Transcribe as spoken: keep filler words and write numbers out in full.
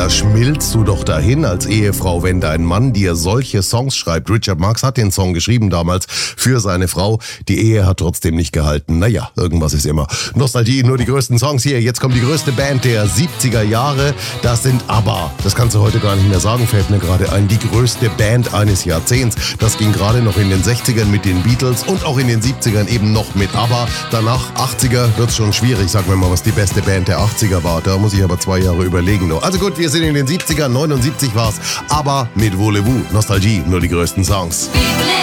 Da schmilzt du doch dahin als Ehefrau, wenn dein Mann dir solche Songs schreibt. Richard Marx hat den Song geschrieben damals für seine Frau. Die Ehe hat trotzdem nicht gehalten. Naja, irgendwas ist immer. Nostalgie, nur die größten Songs hier. Jetzt kommt die größte Band der siebziger Jahre. Das sind ABBA. Das kannst du heute gar nicht mehr sagen, fällt mir gerade ein. Die größte Band eines Jahrzehnts. Das ging gerade noch in den sechzigern mit den Beatles und auch in den siebzigern eben noch mit ABBA. Danach, achtziger, wird's schon schwierig. Sag mir mal, was die beste Band der achtziger war. Da muss ich aber zwei Jahre überlegen noch. Also gut, wir sind in den siebzigern, neunundsiebzig war's. ABBA mit Voulez-vous. Nostalgie, nur die größten Songs.